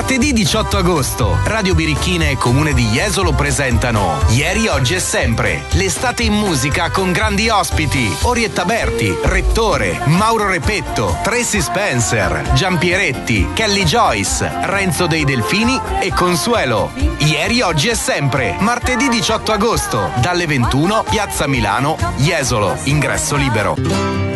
Martedì 18 agosto, Radio Birichina e Comune di Jesolo presentano Ieri, Oggi e Sempre. L'estate in musica con grandi ospiti. Orietta Berti, Rettore, Mauro Repetto, Tracy Spencer, Giampieretti, Kelly Joyce, Renzo dei Delfini e Consuelo. Ieri, Oggi e Sempre. Martedì 18 agosto, dalle 21, Piazza Milano, Jesolo. Ingresso libero.